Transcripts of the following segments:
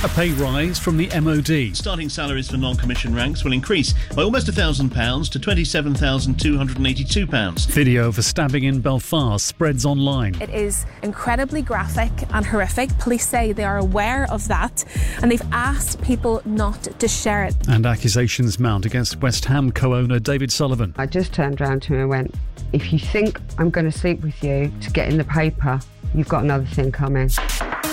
A pay rise from the MOD. Starting salaries for non-commissioned ranks will increase by almost £1,000 to £27,282. Video of a stabbing in Belfast spreads online. It is incredibly graphic and horrific. Police say they are aware of that and they've asked people not to share it. And accusations mount against West Ham co-owner David Sullivan. I just turned around to him and went, if you think I'm going to sleep with you to get in the paper, you've got another thing coming. This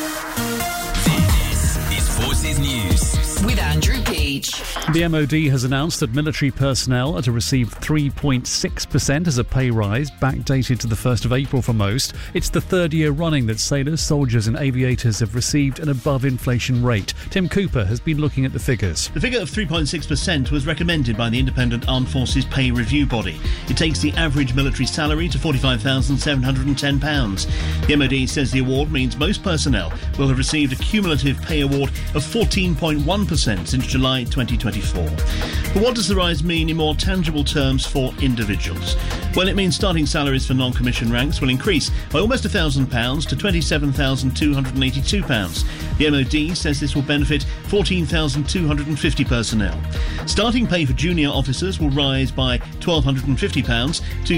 is Forces News with Andrew Peach. The MOD has announced that military personnel are to receive 3.6% as a pay rise, backdated to the 1st of April for most. It's the third year running that sailors, soldiers and aviators have received an above-inflation rate. Tim Cooper has been looking at the figures. The figure of 3.6% was recommended by the Independent Armed Forces Pay Review Body. It takes the average military salary to £45,710. The MOD says the award means most personnel will have received a cumulative pay award of 14.1% since July 2024. But what does the rise mean in more tangible terms for individuals? Well, it means starting salaries for non-commissioned ranks will increase by almost £1,000 to £27,282. The MOD says this will benefit 14,250 personnel. Starting pay for junior officers will rise by £1,250 to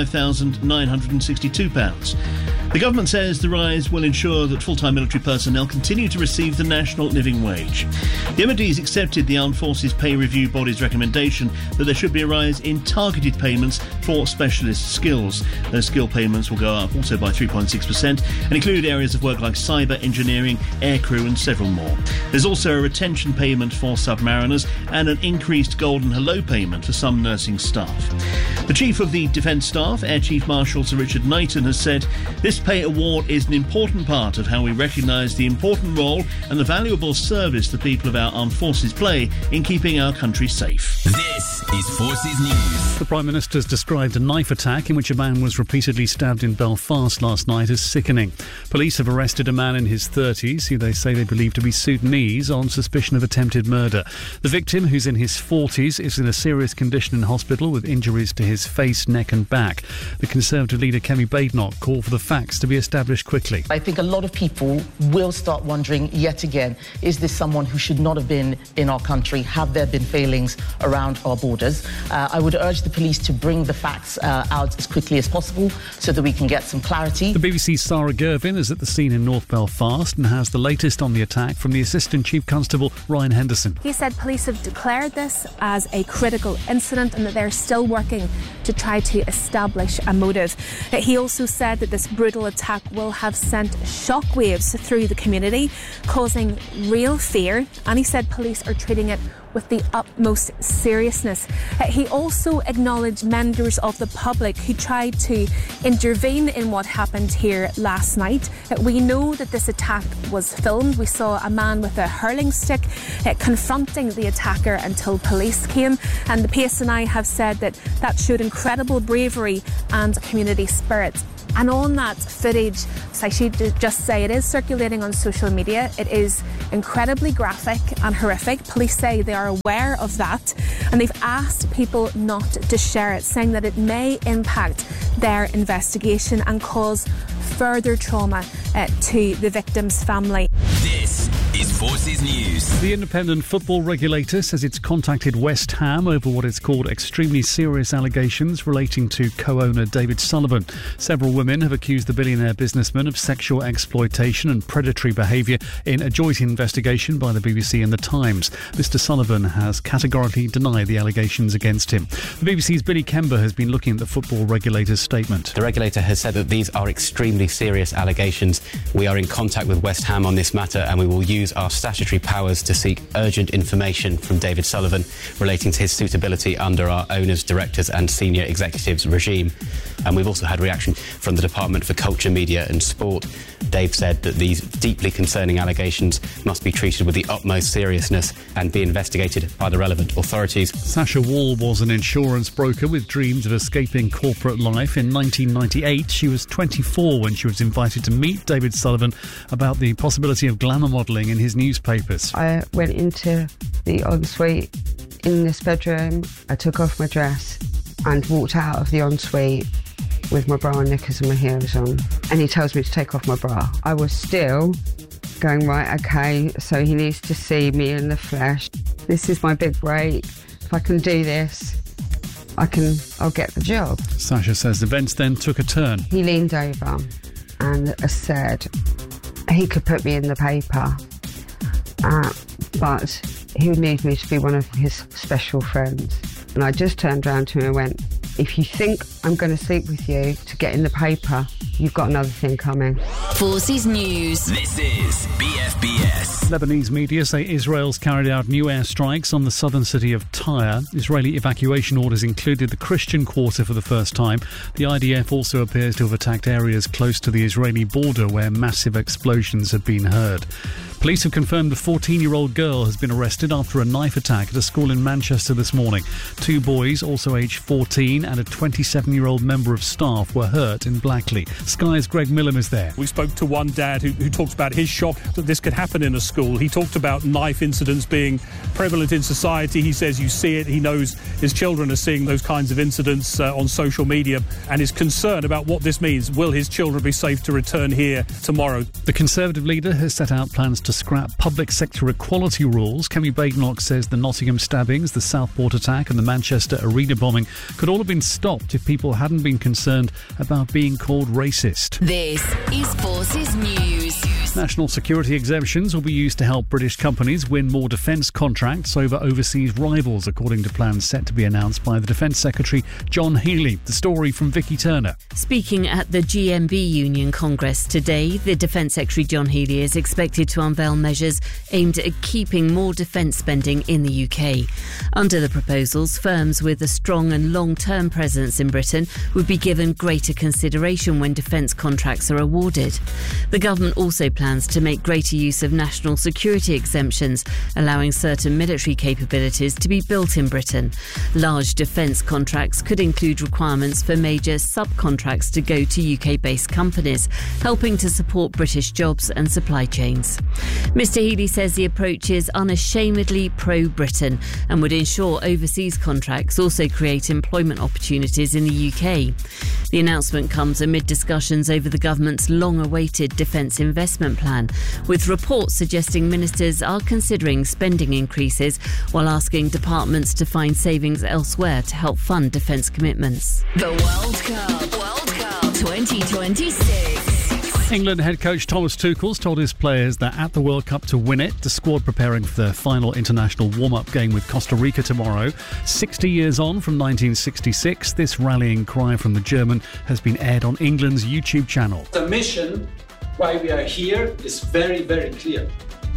£35,962. The government says the rise will ensure that full-time military personnel continue to receive the national living wage. The MOD has accepted the Armed Forces Pay Review Body's recommendation that there should be a rise in targeted payments for specialist skills. Those skill payments will go up also by 3.6% and include areas of work like cyber, engineering, aircrew and several more. There's also a retention payment for submariners and an increased Golden Hello payment for some nursing staff. The Chief of the Defence Staff, Air Chief Marshal Sir Richard Knighton, has said this pay award is an important part of how we recognise the important role and the valuable service the people of our armed forces play in keeping our country safe. This is Forces News. The Prime Minister's described a knife attack in which a man was repeatedly stabbed in Belfast last night as sickening. Police have arrested a man in his 30s who they say they believe to be Sudanese on suspicion of attempted murder. The victim, who's in his 40s, is in a serious condition in hospital with injuries to his face, neck and back. The Conservative leader Kemi Badenoch called for the facts to be established quickly. I think a lot of people will start wondering yet again, is this someone who should not have been in our country? Have there been failings around our borders? I would urge the police to bring the facts out as quickly as possible so that we can get some clarity. The BBC's Sarah Gervin is at the scene in North Belfast and has the latest on the attack from the Assistant Chief Constable Ryan Henderson. He said police have declared this as a critical incident and that they're still working to try to establish a motive. He also said that this brutal attack will have sent shockwaves through the community, causing real fear, and he said police are treating it with the utmost seriousness. He also acknowledged members of the public who tried to intervene in what happened here last night. We know that this attack was filmed. We saw a man with a hurling stick confronting the attacker until police came, and the PSNI have said that that showed incredible bravery and community spirit. And on that footage, I should just say it is circulating on social media. It is incredibly graphic and horrific. Police say they are aware of that and they've asked people not to share it, saying that it may impact their investigation and cause further trauma to the victim's family. This is Forces News. The independent football regulator says it's contacted West Ham over what it's called extremely serious allegations relating to co-owner David Sullivan. Several women have accused the billionaire businessman of sexual exploitation and predatory behaviour in a joint investigation by the BBC and The Times. Mr Sullivan has categorically denied the allegations against him. The BBC's Billy Kember has been looking at the football regulator's statement. The regulator has said that these are extremely serious allegations. We are in contact with West Ham on this matter and we will use our statutory powers to seek urgent information from David Sullivan relating to his suitability under our owners, directors and senior executives regime. And we've also had reaction from the Department for Culture, Media and Sport. They've said that these deeply concerning allegations must be treated with the utmost seriousness and be investigated by the relevant authorities. Sasha Wall was an insurance broker with dreams of escaping corporate life. In 1998, she was 24 when she was invited to meet David Sullivan about the possibility of glamour modelling in his newspapers. I went into the ensuite in this bedroom. I took off my dress and walked out of the ensuite with my bra and knickers and my heels on, and he tells me to take off my bra. I was still going, right, okay, so he needs to see me in the flesh. This is my big break. If I can do this, I'll get the job. Sasha says events then took a turn. He leaned over and said he could put me in the paper, but he would need me to be one of his special friends. And I just turned around to him and went, if you think I'm going to sleep with you to get in the paper, you've got another thing coming. Forces News. This is BFBS. Lebanese media say Israel's carried out new airstrikes on the southern city of Tyre. Israeli evacuation orders included the Christian quarter for the first time. The IDF also appears to have attacked areas close to the Israeli border where massive explosions have been heard. Police have confirmed a 14-year-old girl has been arrested after a knife attack at a school in Manchester this morning. 2 boys, also aged 14, and a 27-year-old member of staff were hurt in Blackley. Sky's Greg Millam is there. We spoke to one dad who talked about his shock that this could happen in a school. He talked about knife incidents being prevalent in society. He says you see it. He knows his children are seeing those kinds of incidents on social media and is concerned about what this means. Will his children be safe to return here tomorrow? The Conservative leader has set out plans to scrap public sector equality rules. Kemi Badenoch says the Nottingham stabbings, the Southport attack and the Manchester arena bombing could all have been stopped if people hadn't been concerned about being called racist. This is Forces News. National security exemptions will be used to help British companies win more defence contracts over overseas rivals, according to plans set to be announced by the Defence Secretary John Healey. The story from Vicky Turner. Speaking at the GMB Union Congress today, the Defence Secretary John Healey is expected to unveil measures aimed at keeping more defence spending in the UK. Under the proposals, firms with a strong and long-term presence in Britain would be given greater consideration when defence contracts are awarded. The government also plans to make greater use of national security exemptions, allowing certain military capabilities to be built in Britain. Large defence contracts could include requirements for major subcontracts to go to UK-based companies, helping to support British jobs and supply chains. Mr Healey says the approach is unashamedly pro-Britain and would ensure overseas contracts also create employment opportunities in the UK. The announcement comes amid discussions over the government's long-awaited defence investment plan, with reports suggesting ministers are considering spending increases while asking departments to find savings elsewhere to help fund defence commitments. The World Cup 2026. England head coach Thomas Tuchel's told his players that at the World Cup to win it, the squad preparing for their final international warm-up game with Costa Rica tomorrow. 60 years on from 1966, this rallying cry from the German has been aired on England's YouTube channel. The mission why we are here is very, very clear.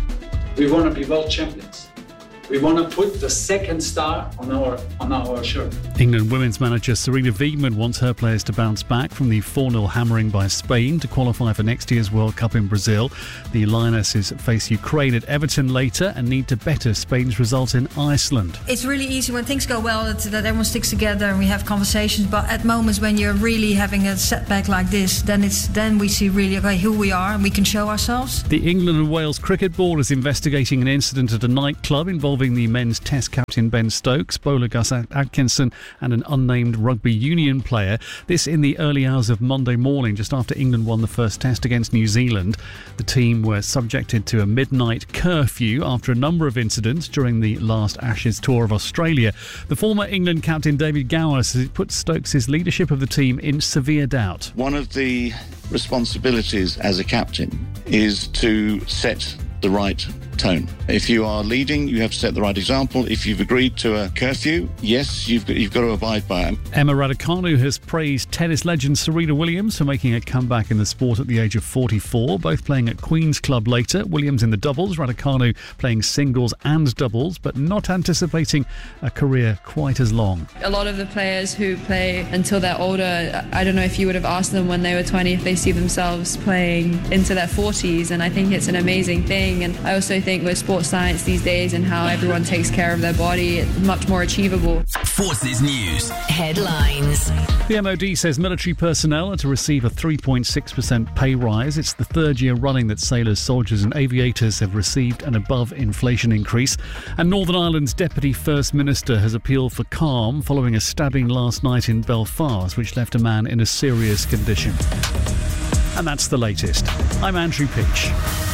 We want to be world champions. We want to put the second star on our shirt. England women's manager Sarina Wiegman wants her players to bounce back from the 4-0 hammering by Spain to qualify for next year's World Cup in Brazil. The Lionesses face Ukraine at Everton later and need to better Spain's result in Iceland. It's really easy when things go well that everyone sticks together and we have conversations, but at moments when you're really having a setback like this, then we see really who we are and we can show ourselves. The England and Wales Cricket Board is investigating an incident at a nightclub involving the men's Test captain Ben Stokes, bowler Gus Atkinson and an unnamed rugby union player. This in the early hours of Monday morning, just after England won the first Test against New Zealand. The team were subjected to a midnight curfew after a number of incidents during the last Ashes tour of Australia. The former England captain David Gower says it puts Stokes' leadership of the team in severe doubt. One of the responsibilities as a captain is to set the right tone. If you are leading, you have to set the right example. If you've agreed to a curfew, yes, you've got to abide by it. Emma Raducanu has praised tennis legend Serena Williams for making a comeback in the sport at the age of 44, both playing at Queen's Club later. Williams in the doubles, Raducanu playing singles and doubles, but not anticipating a career quite as long. A lot of the players who play until they're older, I don't know if you would have asked them when they were 20 if they see themselves playing into their 40s, and I think it's an amazing thing. And I also think with sports science these days and how everyone takes care of their body, it's much more achievable. Forces News Headlines. The MOD says military personnel are to receive a 3.6% pay rise. It's the third year running that sailors, soldiers and aviators have received an above-inflation increase. And Northern Ireland's Deputy First Minister has appealed for calm following a stabbing last night in Belfast, which left a man in a serious condition. And that's the latest. I'm Andrew Peach.